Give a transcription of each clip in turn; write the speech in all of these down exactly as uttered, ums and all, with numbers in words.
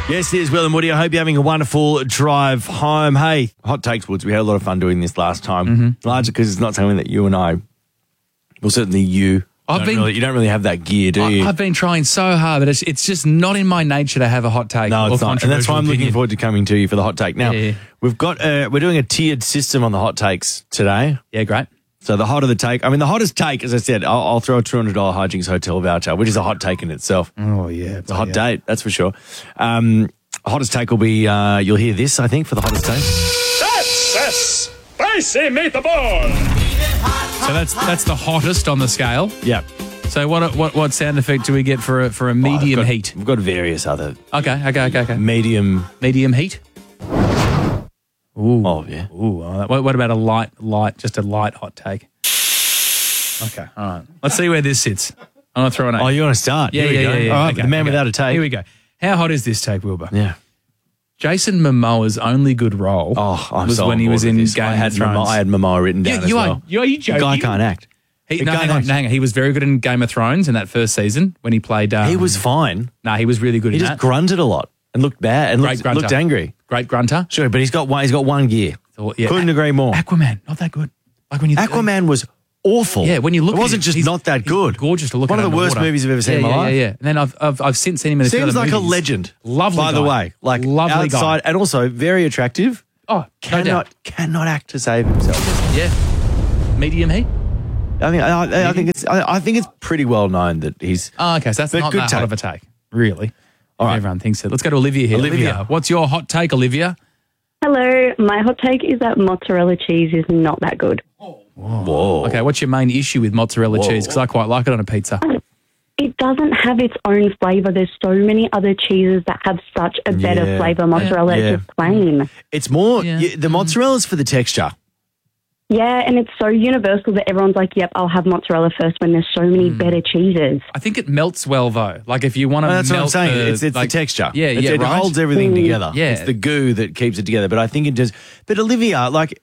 Yes, it is Will and Woody. I hope you're having a wonderful drive home. Hey, hot takes, Woods. We had a lot of fun doing this last time, mm-hmm. largely because it's not something that you and I, well, certainly you, I've don't been, really, you don't really have that gear, do you? I, I've been trying so hard, but it's, it's just not in my nature to have a hot take. No, it's not. And that's why I'm opinion. looking forward to coming to you for the hot take. Now, Yeah. we've got uh, we're doing a tiered system on the hot takes today. Yeah, great. So the hotter the take, I mean, the hottest take, as I said, I'll, I'll throw a two hundred dollars Hijinks hotel voucher, which is a hot take in itself. Oh, yeah. It's a hot date, that's for sure. Um, hottest take will be, uh, you'll hear this, I think, for the hottest take. That's a spicy meatball. So that's that's the hottest on the scale. Yeah. So what what what sound effect do we get for a, for a Oh, medium I've got, heat? We've got various other Okay, okay, okay, okay. medium. Medium heat. Ooh. Oh, yeah. Ooh. all right. What, what about a light, light, just a light hot take? Okay, all right. Let's see where this sits. I'm going to throw an eight. Oh, you want to start? yeah, Here we yeah, go. yeah, yeah. All right, Okay, the man okay. without a take. Here we go. How hot is this take, Wilbur? Yeah. Jason Momoa's only good role Oh, I'm was so when on he board was with in this. Game I had of Thrones. Momoa, I had Momoa written down you, as you well. are, you are you The joking? guy can't act. He, The no, guy hang on, acts. hang on. He was very good in Game of Thrones in that first season when he played. Um, He was fine. No, he was really good He in just that. grunted a lot and looked bad and Great looked, grunter. looked angry. Great grunter. Sure, but he's got one. He's got one gear. So, yeah, Couldn't A- agree more. Aquaman, not that good. Like when you Aquaman was awful. Yeah, when you look, it at wasn't him, just he's- not that he's good. Gorgeous to look One at. of the worst underwater. movies I've ever seen yeah, in my yeah, life. Yeah, yeah. And then I've I've, I've since seen him in a few Seems other like movies. a legend. Lovely, by the guy. way, like lovely outside, guy. and also very attractive. Oh, no Cannot doubt. cannot act to save himself. Yeah, medium heat. I mean, I, I, I think it's I, I think it's pretty well known that he's. Oh, okay, so that's But not good that take. hot of a take, really. All right. Everyone thinks it. Let's go to Olivia here. Olivia. what's your hot take, Olivia? Hello, my hot take is that mozzarella cheese is not that good. Whoa. Okay, what's your main issue with mozzarella Whoa. cheese? Because I quite like it on a pizza. It doesn't have its own flavour. There's so many other cheeses that have such a better Yeah. flavour. Mozzarella Yeah. is just plain. It's more Yeah. y- the mozzarella's for the texture. Yeah, and it's so universal that everyone's like, yep, I'll have mozzarella first when there's so many Hmm. better cheeses. I think it melts well though. Like if you want to Well, that's melt what I'm saying. the, it's it's like- the texture. Yeah, It's- yeah, It right. holds everything together. Yeah. It's the goo that keeps it together. But I think it does. But Olivia, like,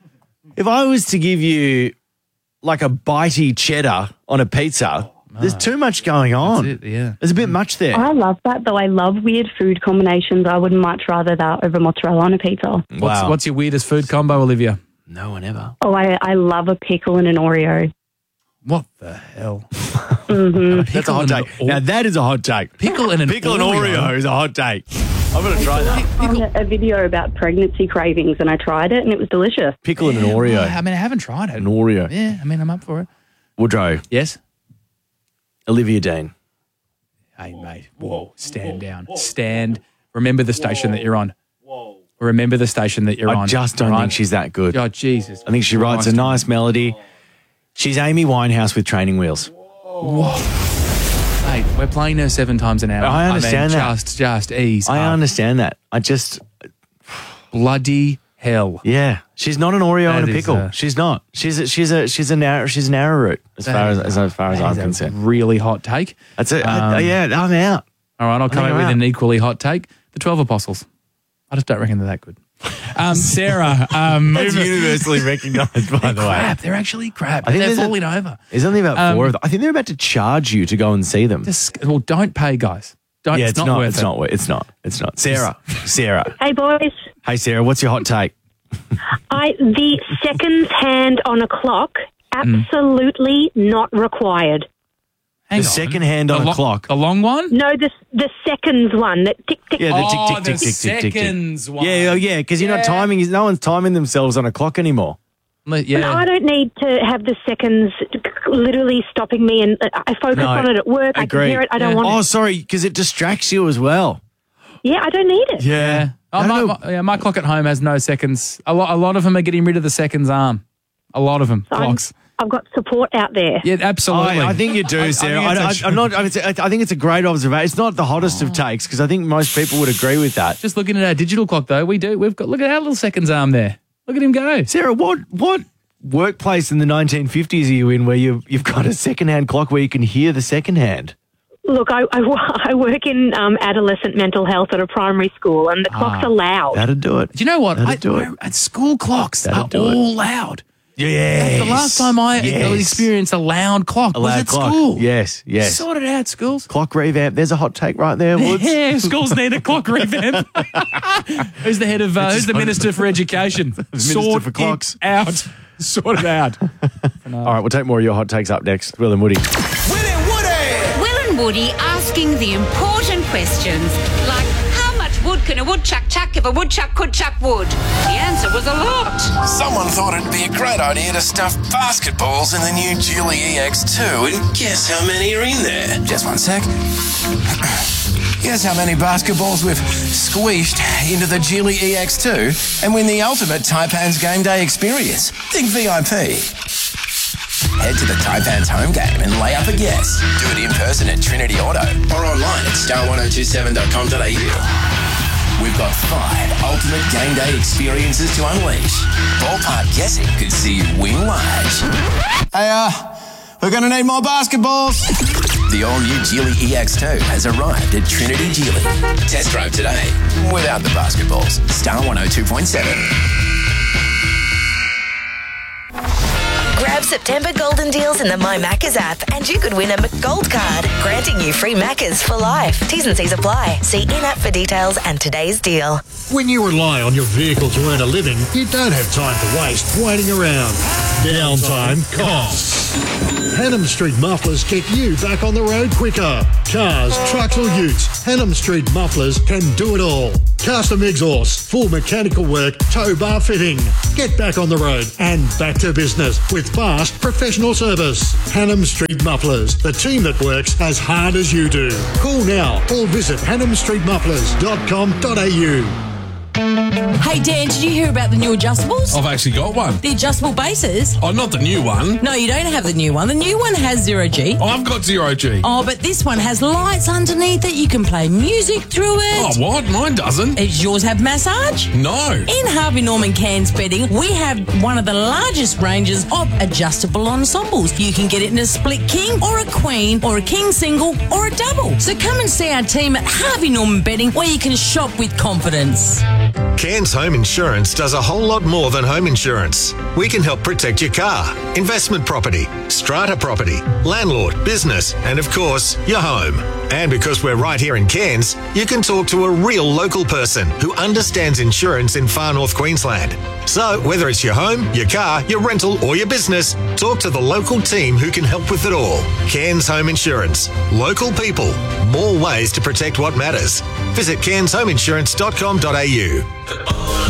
if I was to give you like a bitey cheddar on a pizza, there's too much going on. That's it, yeah. There's a bit much there. I love that, though. I love weird food combinations. I would much rather that over mozzarella on a pizza. What's, Wow. what's your weirdest food combo, Olivia? No one ever. Oh, I, I love a pickle and an Oreo. What the hell? Mm-hmm. That's a hot and an take. Or- Now that is a hot take. Pickle and an Pickle and Oreo. Oreo is a hot take. I'm going to try that. On a, a video about pregnancy cravings, and I tried it, and it was delicious. Pickle and an Oreo. Well, I mean, I haven't tried it. An Oreo. Yeah, I mean, I'm up for it. Woodrow. Yes? Olivia Dean. Hey, mate. Whoa. Stand down. Stand. Remember the station that you're on. Remember the station that you're I on. just don't right? think she's that good. Oh, Jesus. I think she writes a Christ. nice melody. She's Amy Winehouse with training wheels. Mate, we're playing her seven times an hour. I understand mean, that. Just, just ease I up. understand that. I just, Bloody hell. yeah, she's not an Oreo That and a is pickle. a- she's not. She's a, she's a she's a narrow she's an arrowroot as That far as, is as, a- as far as that I'm is a concerned. really hot take. That's it. I- Um, yeah, I'm out. All right, I'll come think out with I'm an out. equally hot take. The twelve Apostles. I just don't reckon they're that good. Um, Sarah. Um, That's universally recognised, by the way. crap. They're actually crap. I think They're there's a- falling over. There's only about Um, four of them. I think they're about to charge you to go and see them. Dis- well, don't pay, guys. Don't. yeah, it's, not, worth It's it. not. wor- It's not. It's not. Sarah. Sarah. Hey, boys. Hey, Sarah. What's your hot take? I the seconds hand on a clock, absolutely not required. Hang The on. second hand The on a lo- clock. The long one? No, the the seconds one. That tick tick. Yeah, the tick, oh, tick, the tick, tick, tick, tick, tick. seconds one. Yeah, oh, yeah, because you're not Yeah. timing. No one's timing themselves on a clock anymore. Li- Yeah. I don't need to have the seconds literally stopping me, and I focus No, on it at work. I agree. can hear it. I don't Yeah. want. Oh, it. sorry, because it distracts you as well. Yeah, I don't need it. Yeah. Oh, I my, don't know. my, yeah, my clock at home has no seconds. A lot, a lot of them are getting rid of the seconds arm. A lot of them. I'm- Clocks. I've got support out there. Yeah, absolutely. I, I think you do, Sarah. I, I think I, it's a- am not. I, mean, it's- I think it's a great observation. It's not the hottest of takes because I think most people would agree with that. Just looking at our digital clock, though, we do. We've got look at our little seconds arm there. Look at him go. Sarah, what what workplace in the nineteen fifties are you in where you've you've got a second hand clock where you can hear the second hand? Look, I, I, wo- I work in um, adolescent mental health at a primary school, and the clocks Ah. are loud. That'd do it. Do you know what? That'd I, do it. I- at school clocks That'd are do it. all loud. Yes. The last time I Yes. experienced a loud clock A was loud at clock. school. Yes, yes. Sort it out, schools. Clock revamp. There's a hot take right there, Woods. Yeah, schools need a clock revamp. Who's the head of, uh, who's the Minister for Education? Minister Sort for clocks. it out. Sort it out. All right, we'll take more of your hot takes up next. Will and Woody. Will and Woody! Will and Woody asking the important questions, like how much wood can a woodchuck chuck if a woodchuck could chuck wood? The answer was a lot. Someone thought it'd be a great idea to stuff basketballs in the new Geely E X two, and guess how many are in there? Just one sec. Guess how many basketballs we've squeezed into the Geely E X two and win the ultimate Taipans game day experience. Think V I P. Head to the Taipans home game and lay up a guess. Do it in person at Trinity Auto or online at star ten twenty-seven dot com dot a u. We've got five ultimate game day experiences to unleash. Ballpark guessing could see you win large. Hey, uh, we're going to need more basketballs. The all-new Geely E X two has arrived at Trinity Geely. Test drive today without the basketballs. Star one oh two point seven. Grab September golden deals in the My Maccas app and you could win a McGold card, granting you free Maccas for life. T's and C's apply. See in-app for details and today's deal. When you rely on your vehicle to earn a living, you don't have time to waste waiting around. Downtime costs. Hannam Street Mufflers get you back on the road quicker. Cars, trucks or utes, Hannam Street Mufflers can do it all. Custom exhaust, full mechanical work, tow bar fitting. Get back on the road and back to business with fast professional service. Hannam Street Mufflers, the team that works as hard as you do. Call now or visit hannam street mufflers dot com dot a u. Hey Dan, did you hear about the new adjustables? I've actually got one. The adjustable bases? Oh, not the new one. No, you don't have the new one. The new one has zero G. Oh, I've got zero G. Oh, but this one has lights underneath it. You can play music through it. Oh, what? Mine doesn't. Does yours have massage? No. In Harvey Norman Cairns Bedding, we have one of the largest ranges of adjustable ensembles. You can get it in a split king or a queen or a king single or a double. So come and see our team at Harvey Norman Bedding where you can shop with confidence. Cairns Home Insurance does a whole lot more than home insurance. We can help protect your car, investment property, strata property, landlord, business, and of course, your home. And because we're right here in Cairns, you can talk to a real local person who understands insurance in far north Queensland. So whether it's your home, your car, your rental, or your business, talk to the local team who can help with it all. Cairns Home Insurance. Local people. More ways to protect what matters. Visit cairns home insurance dot com dot a u.